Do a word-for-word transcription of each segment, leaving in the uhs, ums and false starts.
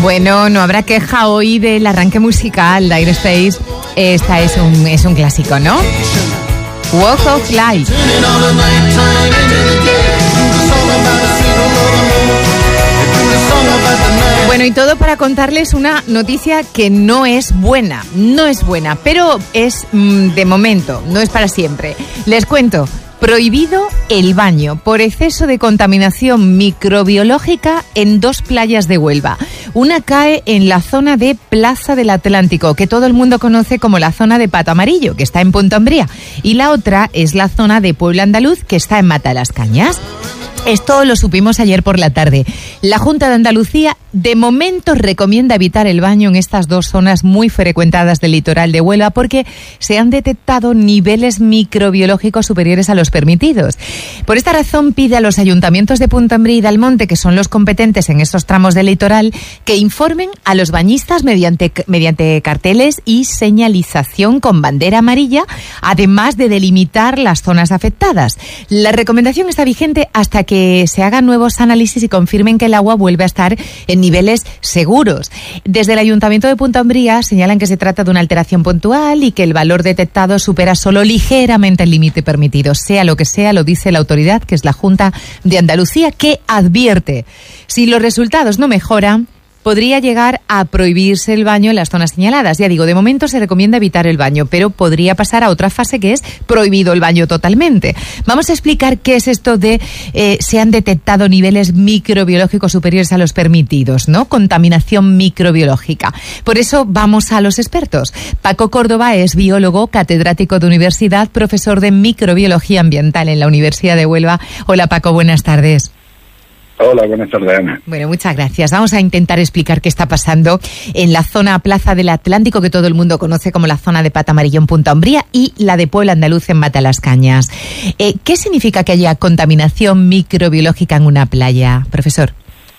Bueno, no habrá queja hoy del arranque musical. Dire Straits, esta es un, es un clásico, ¿no? Walk of Life. Bueno, y todo para contarles una noticia que no es buena, no es buena, pero es mmm, de momento, no es para siempre. Les cuento. Prohibido el baño por exceso de contaminación microbiológica en dos playas de Huelva. Una cae en la zona de Plaza del Atlántico, que todo el mundo conoce como la zona de Pato Amarillo, que está en Punta Umbría. Y la otra es la zona de Pueblo Andaluz, que está en Matalascañas. Esto lo supimos ayer por la tarde. La Junta de Andalucía de momento recomienda evitar el baño en estas dos zonas muy frecuentadas del litoral de Huelva porque se han detectado niveles microbiológicos superiores a los permitidos. Por esta razón pide a los ayuntamientos de Punta Umbría y Dalmonte, que son los competentes en estos tramos del litoral, que informen a los bañistas mediante, mediante carteles y señalización con bandera amarilla, además de delimitar las zonas afectadas. La recomendación está vigente hasta que se hagan nuevos análisis y confirmen que el agua vuelve a estar en niveles seguros. Desde el Ayuntamiento de Punta Umbría señalan que se trata de una alteración puntual y que el valor detectado supera solo ligeramente el límite permitido. Sea lo que sea, lo dice la autoridad, que es la Junta de Andalucía, que advierte: si los resultados no mejoran, podría llegar a prohibirse el baño en las zonas señaladas. Ya digo, de momento se recomienda evitar el baño, pero podría pasar a otra fase que es prohibido el baño totalmente. Vamos a explicar qué es esto de eh, se han detectado niveles microbiológicos superiores a los permitidos, ¿no? Contaminación microbiológica. Por eso vamos a los expertos. Paco Córdoba es biólogo, catedrático de universidad, profesor de microbiología ambiental en la Universidad de Huelva. Hola Paco, buenas tardes. Hola, buenas tardes, Ana. Bueno, muchas gracias. Vamos a intentar explicar qué está pasando en la zona Plaza del Atlántico, que todo el mundo conoce como la zona de Pato Amarillo en Punta Umbría, y la de Pueblo Andaluz en Matalascañas. Eh, ¿Qué significa que haya contaminación microbiológica en una playa, profesor?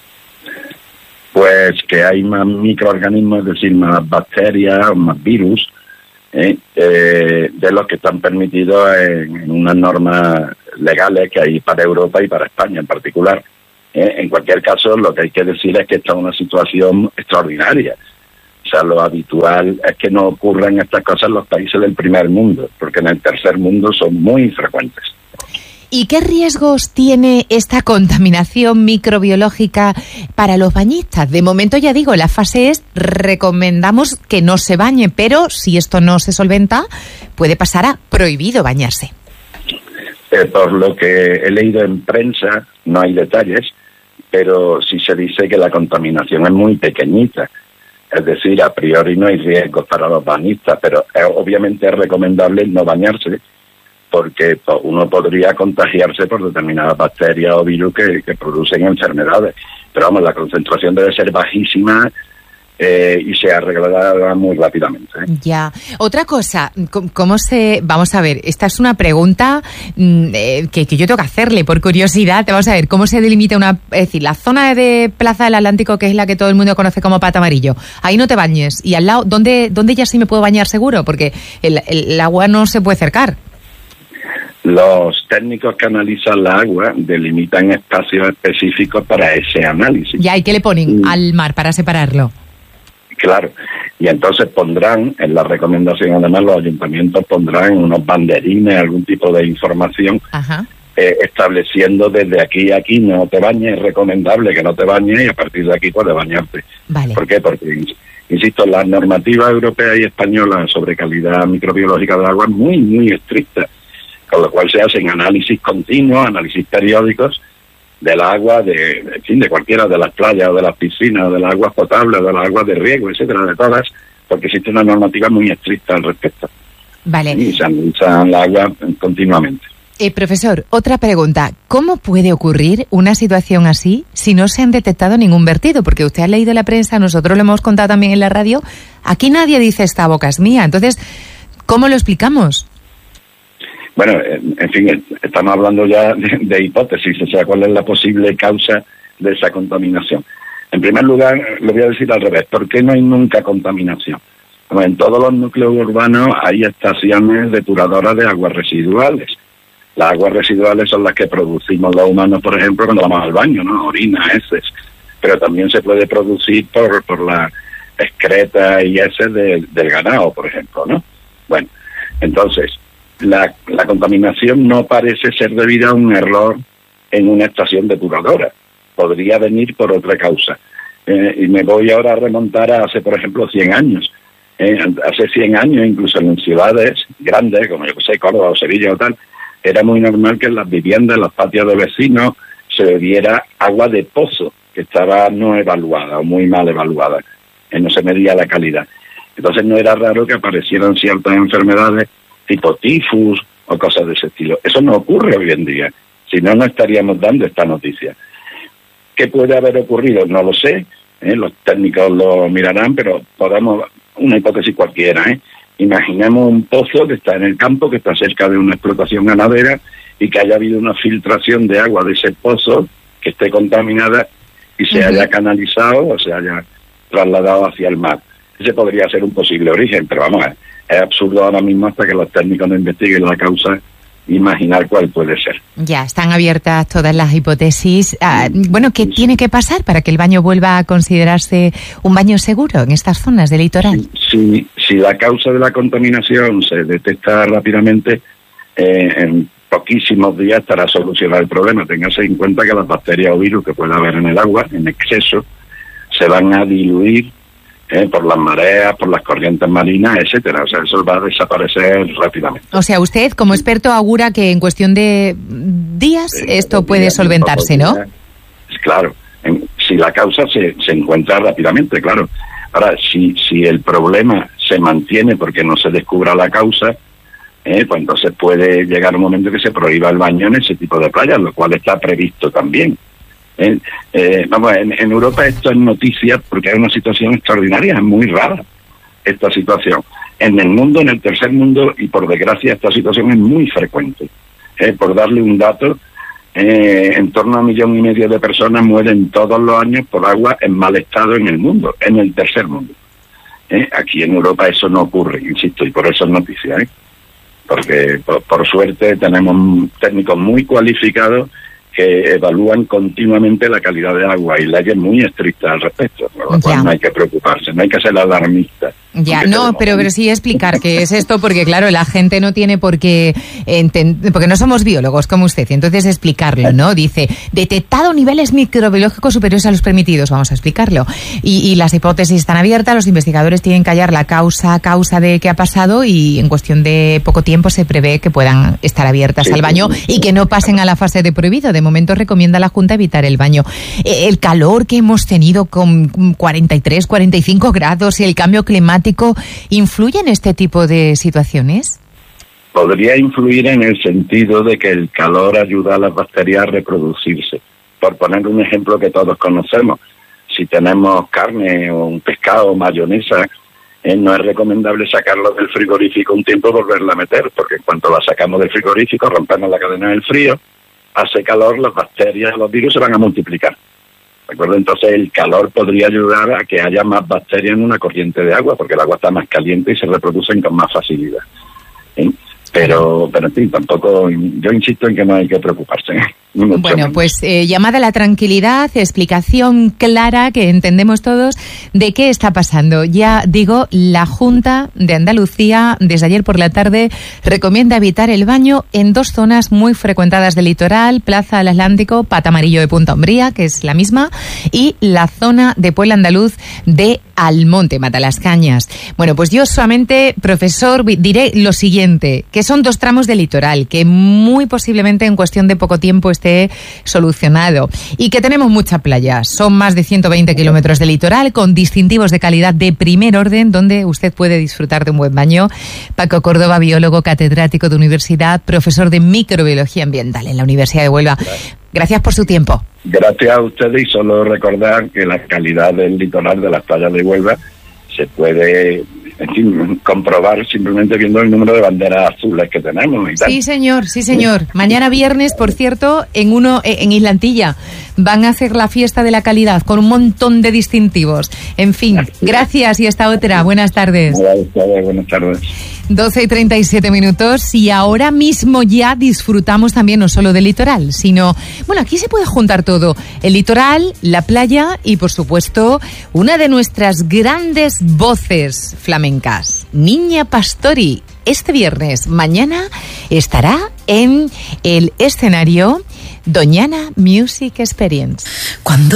Pues que hay más microorganismos, es decir, más bacterias, más virus, eh, eh, de los que están permitidos en, en unas normas legales que hay para Europa y para España en particular. Eh, en cualquier caso, lo que hay que decir es que esta es una situación extraordinaria. O sea, lo habitual es que no ocurran estas cosas en los países del primer mundo, porque en el tercer mundo son muy frecuentes. ¿Y qué riesgos tiene esta contaminación microbiológica para los bañistas? De momento, ya digo, la fase es recomendamos que no se bañe, pero si esto no se solventa, puede pasar a prohibido bañarse. Eh, por lo que he leído en prensa, no hay detalles, pero sí se dice que la contaminación es muy pequeñita. Es decir, a priori no hay riesgos para los bañistas, pero es, obviamente es recomendable no bañarse porque pues, uno podría contagiarse por determinadas bacterias o virus que, que producen enfermedades. Pero vamos, la concentración debe ser bajísima eh, y se arreglará muy rápidamente, ¿eh? Ya. Otra cosa, ¿cómo se...? Vamos a ver, esta es una pregunta eh, que, que yo tengo que hacerle por curiosidad. Vamos a ver, ¿cómo se delimita una...? Es decir, la zona de Plaza del Atlántico, que es la que todo el mundo conoce como Pato Amarillo, ahí no te bañes. Y al lado, ¿dónde, dónde ya sí me puedo bañar seguro? Porque el, el, el agua no se puede acercar. Los técnicos que analizan la agua delimitan espacios específicos para ese análisis. Ya, ¿y qué le ponen mm. al mar para separarlo? Claro, y entonces pondrán, en la recomendación además los ayuntamientos pondrán unos banderines, algún tipo de información, eh, estableciendo desde aquí a aquí no te bañes, es recomendable que no te bañes y a partir de aquí puedes bañarte. Vale. ¿Por qué? Porque, insisto, las normativas europeas y españolas sobre calidad microbiológica del agua es muy, muy estrictas, con lo cual se hacen análisis continuos, análisis periódicos del agua, de, en fin, de cualquiera de las playas o de las piscinas, o de las aguas potables, de las aguas de riego, etcétera, de todas, porque existe una normativa muy estricta al respecto. Vale. Y se analizan la agua continuamente. Eh, profesor, otra pregunta. ¿Cómo puede ocurrir una situación así si no se han detectado ningún vertido? Porque usted ha leído la prensa, nosotros lo hemos contado también en la radio. Aquí nadie dice esta boca es mía. Entonces, ¿cómo lo explicamos? Bueno, en fin, estamos hablando ya de, de hipótesis, o sea, cuál es la posible causa de esa contaminación. En primer lugar, lo voy a decir al revés, ¿por qué no hay nunca contaminación? Bueno, en todos los núcleos urbanos hay estaciones depuradoras de aguas residuales. Las aguas residuales son las que producimos los humanos, por ejemplo, cuando vamos al baño, ¿no? Orina, heces. pero también se puede producir por, por la excreta y ese de, del ganado, por ejemplo, ¿no? Bueno, entonces, la, la contaminación no parece ser debida a un error en una estación depuradora, podría venir por otra causa. Eh, y me voy ahora a remontar a hace, por ejemplo, cien años. Eh, hace cien años, incluso en ciudades grandes, como yo que sé, Córdoba o Sevilla o tal, era muy normal que en las viviendas, en los patios de vecinos, se bebiera agua de pozo, que estaba no evaluada o muy mal evaluada, eh, no se medía la calidad. Entonces no era raro que aparecieran ciertas enfermedades tipo tifus o cosas de ese estilo. Eso no ocurre hoy en día, si no, no estaríamos dando esta noticia. ¿Qué puede haber ocurrido? No lo sé, eh, los técnicos lo mirarán, pero podemos... una hipótesis cualquiera, ¿eh? Imaginemos un pozo que está en el campo, que está cerca de una explotación ganadera y que haya habido una filtración de agua de ese pozo que esté contaminada y se uh-huh. haya canalizado o se haya trasladado hacia el mar. Ese podría ser un posible origen, pero vamos a ver, es absurdo ahora mismo hasta que los técnicos no investiguen la causa imaginar cuál puede ser. Ya, están abiertas todas las hipótesis. Ah, bueno, ¿qué sí, tiene que pasar para que el baño vuelva a considerarse un baño seguro en estas zonas del litoral? Sí, si, si la causa de la contaminación se detecta rápidamente, eh, en poquísimos días estará solucionado el problema. Téngase en cuenta que las bacterias o virus que pueda haber en el agua, en exceso, se van a diluir Eh, por las mareas, por las corrientes marinas, etcétera. O sea, eso va a desaparecer rápidamente. O sea, usted, como experto, augura que en cuestión de días sí, esto puede días, solventarse, ¿no? Días. Claro, en, si la causa se, se encuentra rápidamente, claro. Ahora, si, si el problema se mantiene porque no se descubra la causa, eh, pues entonces puede llegar un momento que se prohíba el baño en ese tipo de playas, lo cual está previsto también. Eh, eh, vamos, en, en Europa esto es noticia porque hay una situación extraordinaria, es muy rara esta situación. En el mundo, en el tercer mundo, y por desgracia esta situación es muy frecuente. Eh, por darle un dato, eh, en torno a un millón y medio de personas mueren todos los años por agua en mal estado en el mundo, en el tercer mundo. Eh, aquí en Europa eso no ocurre, insisto, y por eso es noticia, ¿eh? Porque por, por suerte tenemos técnicos muy cualificados que evalúan continuamente la calidad de agua y leyes muy estrictas al respecto, por lo cual no hay que preocuparse, no hay que ser alarmista. Ya, no, pero, pero sí explicar qué es esto, porque claro, la gente no tiene por qué entender, porque no somos biólogos como usted, y entonces explicarlo, ¿no? Dice, detectado niveles microbiológicos superiores a los permitidos, vamos a explicarlo. Y, y las hipótesis están abiertas, los investigadores tienen que hallar la causa, causa de qué ha pasado y en cuestión de poco tiempo se prevé que puedan estar abiertas sí, al baño sí, sí. y que no pasen a la fase de prohibido. De momento recomienda la Junta evitar el baño. El calor que hemos tenido con cuarenta y tres, cuarenta y cinco grados y el cambio climático ¿influye en este tipo de situaciones? Podría influir en el sentido de que el calor ayuda a las bacterias a reproducirse. Por poner un ejemplo que todos conocemos, si tenemos carne o un pescado o mayonesa, eh, no es recomendable sacarlo del frigorífico un tiempo y volverla a meter, porque en cuanto la sacamos del frigorífico rompemos la cadena del frío, hace calor, las bacterias, los virus se van a multiplicar. ¿De acuerdo? Entonces el calor podría ayudar a que haya más bacterias en una corriente de agua, porque el agua está más caliente y se reproducen con más facilidad. ¿Sí? Pero, pero en fin, tampoco, yo insisto en que no hay que preocuparse. Bueno, pues eh, llamada a la tranquilidad, explicación clara que entendemos todos de qué está pasando. Ya digo, la Junta de Andalucía desde ayer por la tarde recomienda evitar el baño en dos zonas muy frecuentadas del litoral, Plaza del Atlántico, Pata Amarillo de Punta Umbría, que es la misma, y la zona de Pueblo Andaluz de Almonte, Matalascañas. Bueno, pues yo solamente, profesor, diré lo siguiente, que son dos tramos del litoral, que muy posiblemente en cuestión de poco tiempo esté solucionado y que tenemos mucha playa. Son más de ciento veinte kilómetros de litoral con distintivos de calidad de primer orden donde usted puede disfrutar de un buen baño. Paco Córdoba, biólogo, catedrático de universidad, profesor de microbiología ambiental en la Universidad de Huelva. Gracias por su tiempo. Gracias a ustedes y solo recordar que la calidad del litoral de las playas de Huelva se puede, en fin, comprobar simplemente viendo el número de banderas azules que tenemos. Y tal. Sí, señor, sí, señor. Mañana viernes, por cierto, en uno en Islantilla van a hacer la fiesta de la calidad con un montón de distintivos. En fin, gracias y hasta otra. Buenas tardes. Buenas tardes. doce y treinta y siete minutos y ahora mismo ya disfrutamos también no solo del litoral, sino, bueno, aquí se puede juntar todo, el litoral, la playa y por supuesto una de nuestras grandes voces flamencas, Niña Pastori. Este viernes, mañana, estará en el escenario Doñana Music Experience. Cuando